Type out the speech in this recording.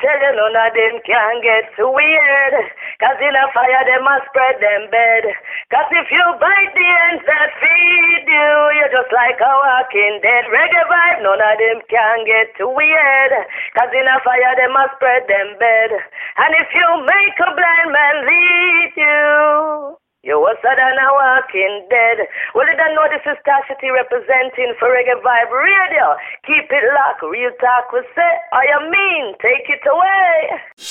tell you none of them can get too weird. Cause in a fire they must spread them bed. Cause if you bite the ends that feed you, you're just like a walking dead. Reggae vibe, none of them can get too weird. Cause in a fire they must spread them bed. And if you make a blind man lead you, you're worse than a walking dead. Well, you don't know this is Star City representing for Reggae Vibe Radio. Keep it locked, real talk we say. I mean, take it away.